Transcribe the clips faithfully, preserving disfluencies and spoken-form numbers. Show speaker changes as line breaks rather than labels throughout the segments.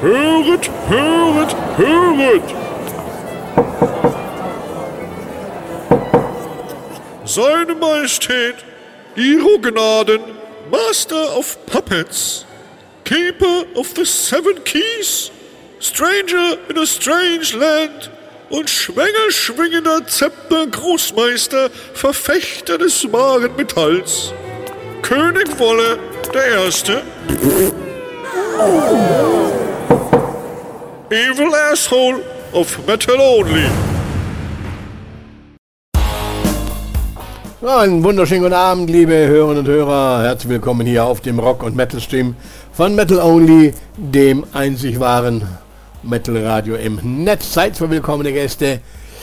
Höret, höret, höret! Seine Majestät, Ihro Gnaden, Master of Puppets, Keeper of the Seven Keys, Stranger in a Strange Land und schwängerschwingender Zepter Großmeister, Verfechter des wahren Metalls, König Wolle der Erste, Evil Asshole of Metal Only.
Einen wunderschönen guten Abend, liebe Hörerinnen und Hörer. Herzlich willkommen hier auf dem Rock- und Metal-Stream von Metal Only, dem einzig wahren Metal-Radio im Netz. Seid so willkommene Gäste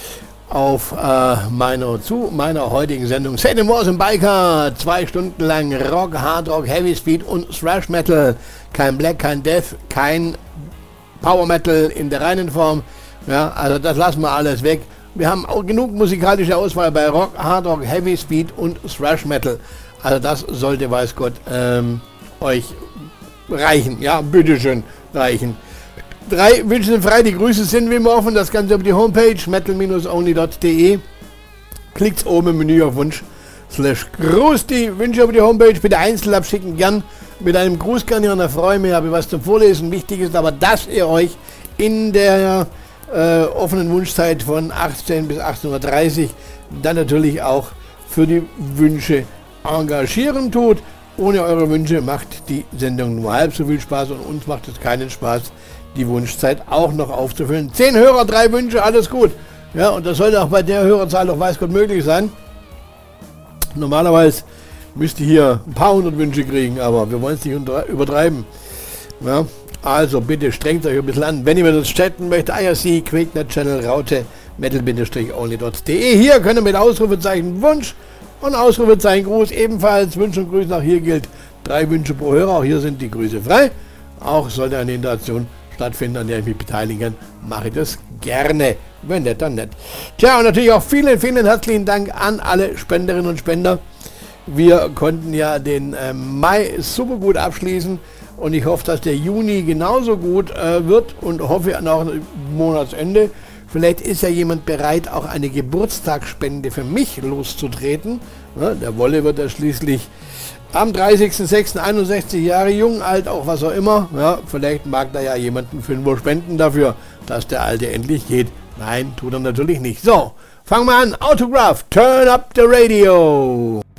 auf äh, meiner, zu meiner heutigen Sendung Satan Wars and Biker. Zwei Stunden lang Rock, Hard Rock, Heavy Speed und Thrash Metal. Kein Black, kein Death, kein Power Metal in der reinen Form. Ja, also das lassen wir alles weg. Wir haben auch genug musikalische Auswahl bei Rock, Hard Rock, Heavy Speed und Thrash Metal. Also das sollte, weiß Gott, ähm, euch reichen. Ja, bitteschön, reichen. Drei Wünsche sind frei, die Grüße sind wie immer offen. Das Ganze über die Homepage metal only dot de. Klickt oben im Menü auf Wunsch. Slash Gruß die Wünsche über die Homepage. Bitte einzeln abschicken, gern mit einem Gruß gern hier. Da freue ich mich, habe ich was zum Vorlesen. Wichtig ist aber, dass ihr euch in der Äh, offenen Wunschzeit von achtzehn bis achtzehn Uhr dreißig dann natürlich auch für die Wünsche engagieren tut. Ohne eure Wünsche macht die Sendung nur halb so viel Spaß und uns macht es keinen Spaß, die Wunschzeit auch noch aufzufüllen. Zehn Hörer, drei Wünsche, alles gut. Ja, und das sollte auch bei der Hörerzahl auch weiß Gott möglich sein. Normalerweise müsst ihr hier ein paar hundert Wünsche kriegen, aber wir wollen es nicht übertreiben. Ja. Also bitte strengt euch ein bisschen an. Wenn ihr mir das chatten möchtet, I R C, QuakeNet Channel, Raute, metal only dot de. Hier könnt ihr mit Ausrufezeichen Wunsch und Ausrufezeichen Gruß ebenfalls Wünsche und Grüße. Auch hier gilt drei Wünsche pro Hörer. Auch hier sind die Grüße frei. Auch sollte eine Interaktion stattfinden, an der ich mich beteiligen kann, mache ich das gerne. Wenn nicht, dann nicht. Tja, und natürlich auch vielen, vielen herzlichen Dank an alle Spenderinnen und Spender. Wir konnten ja den äh, Mai super gut abschließen. Und ich hoffe, dass der Juni genauso gut äh, wird und hoffe auch Monatsende. Vielleicht ist ja jemand bereit, auch eine Geburtstagsspende für mich loszutreten. Ja, der Wolle wird ja schließlich am dreißigsten sechsten einundsechzig Jahre jung, alt, auch was auch immer. Ja, vielleicht mag da ja jemanden Fünfer spenden dafür, dass der Alte endlich geht. Nein, tut er natürlich nicht. So, fangen wir an. Autograph, turn up the radio.